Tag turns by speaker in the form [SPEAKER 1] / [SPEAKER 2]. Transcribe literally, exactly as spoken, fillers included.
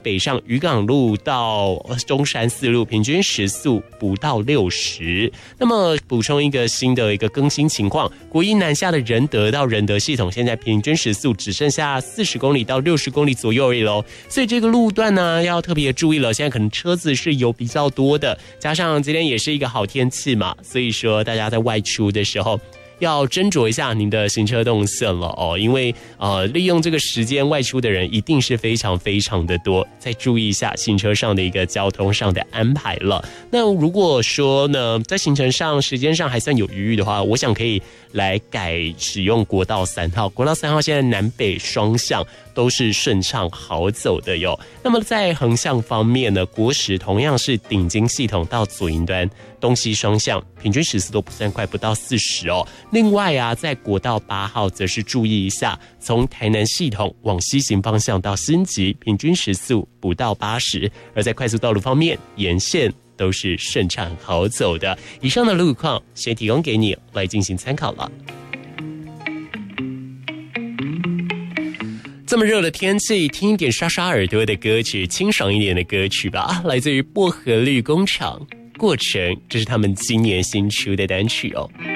[SPEAKER 1] 北上渔港路到中山四路，平均时速不到六十。那么补充一个新的一个更新情况，国一南下的仁德到仁德系统，现在平均时速只剩下四十公里到六十公里左右而已喽。所以这个路段呢要特别注意了，现在可能车子是有比较多的，加上今天也是一个好天气嘛，所以说大家在外出的时候要斟酌一下您的行车动线了哦，因为呃利用这个时间外出的人一定是非常非常的多，再注意一下行车上的一个交通上的安排了。那如果说呢在行程上时间上还算有余裕的话，我想可以来改使用国道三号。国道三号现在南北双向都是顺畅好走的哟。那么在横向方面呢，国十同样是顶金系统到左营端东西双向，平均时速都不算快，不到四十哦。另外啊，在国道八号则是注意一下，从台南系统往西行方向到新集，平均时速不到八十。而在快速道路方面，沿线都是顺畅好走的。以上的路况先提供给你来进行参考了。这么热的天气，听一点刷刷耳朵的歌曲，清爽一点的歌曲吧。来自于薄荷绿工厂，过程，这是他们今年新出的单曲哦。